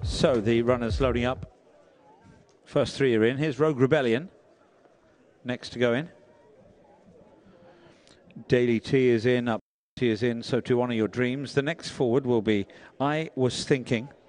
So the runners loading up. First three are in. Here's Rogue Rebellion. Next to go in. Daily T is in, Up T is in, so to honour your dreams. The next forward will be I Was Thinking.